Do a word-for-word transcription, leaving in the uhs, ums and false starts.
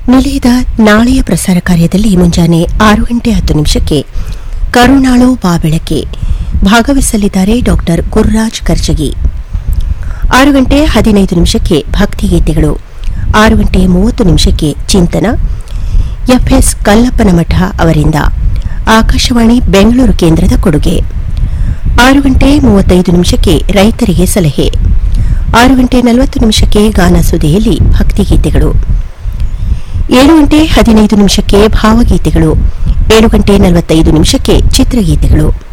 ನಿಲಯದ ನಾಳೆಯ ಪ್ರಸಾರ ಕಾರ್ಯದಲ್ಲಿ ಮುಂಜಾನೆ ಆರು ಗಂಟೆ ಹತ್ತು ನಿಮಿಷಕ್ಕೆ ಕರುಣಾಳು ಬಾಬೆಳಕೆ ಭಾಗವಹಿಸಲಿದ್ದಾರೆ ಡಾಕ್ಟರ್ ಗುರುರಾಜ್ ಕರ್ಜಗಿ. ಆರು ಗಂಟೆ ಹದಿನೈದು ನಿಮಿಷಕ್ಕೆ ಭಕ್ತಿಗೀತೆಗಳು. ಆರು ಗಂಟೆ ಮೂವತ್ತು ನಿಮಿಷಕ್ಕೆ ಚಿಂತನ ಎಫ್ಎಸ್ ಕಲ್ಲಪ್ಪನಮಠ ಅವರಿಂದ ಆಕಾಶವಾಣಿ ಬೆಂಗಳೂರು ಕೇಂದ್ರದ ಕೊಡುಗೆ. ಆರು ಗಂಟೆ ಮೂವತ್ತೈದು ನಿಮಿಷಕ್ಕೆ ರೈತರಿಗೆ ಸಲಹೆ. ಆರು ಗಂಟೆ ನಲವತ್ತು ನಿಮಿಷಕ್ಕೆ ಗಾನ ಸುದ್ದಿಯಲ್ಲಿ ಭಕ್ತಿಗೀತೆಗಳು. ಏಳು ಗಂಟೆ ಹದಿನೈದು ನಿಮಿಷಕ್ಕೆ ಭಾವಗೀತೆಗಳು. ಏಳು ಗಂಟೆ ನಲವತ್ತೈದು ನಿಮಿಷಕ್ಕೆ ಚಿತ್ರಗೀತೆಗಳು.